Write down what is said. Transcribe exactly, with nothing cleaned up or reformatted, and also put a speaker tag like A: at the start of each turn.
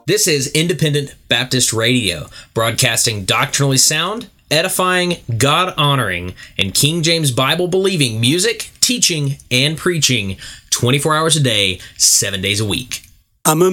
A: This is Independent Baptist Radio, broadcasting doctrinally sound, edifying, God-honoring, and King James Bible-believing music, teaching, and preaching twenty-four hours a day, seven days a week.
B: I'm a